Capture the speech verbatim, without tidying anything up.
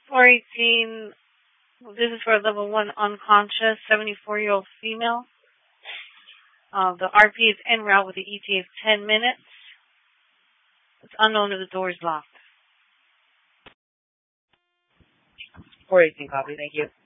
four eighteen, this is for a level one unconscious, seventy-four-year-old female. Uh, the R P is en route with the E T A of ten minutes. It's unknown if the door is locked. four eighteen, copy, thank you.